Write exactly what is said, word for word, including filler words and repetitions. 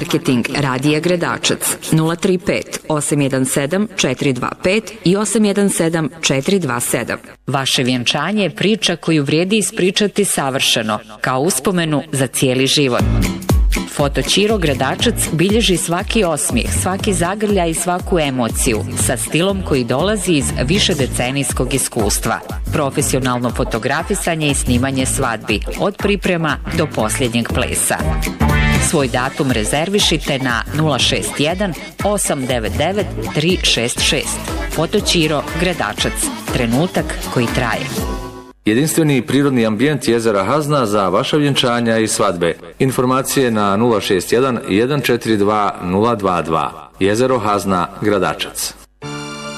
Marketing Radija Gredačac nula tri pet osam jedan sedam četiri dva pet i osam jedan sedam četiri dva sedam. Vaše vjenčanje je priča koju vrijedi ispričati savršeno, kao uspomenu za cijeli život. Fotoćiro Gredačac bilježi svaki osmijeh, svaki zagrljaj i svaku emociju sa stilom koji dolazi iz višedecenijskog iskustva. Profesionalno fotografisanje i snimanje svadbi, od priprema do posljednjeg plesa. Svoj datum rezervišite na nula šest jedan osam devet devet tri šest šest. Fotoćiro Gredačac. Trenutak koji traje. Jedinstveni prirodni ambijent jezera Hazna za vaša vjenčanja i svadbe. Informacije na nula šest jedan jedan četiri dva nula dva dva. Jezero Hazna, Gredačac.